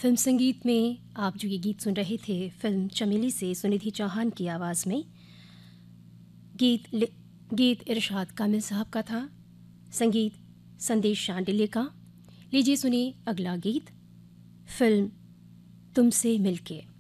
Film संगीत में आप जो ये गीत सुन रहे थे फिल्म चमेली से सुनिधि चौहान की आवाज़ में। गीत इरशाद कामिल साहब का था, संगीत संदेश शांडिल्य का। लीजिए सुनिए अगला गीत, फिल्म तुमसे मिलके।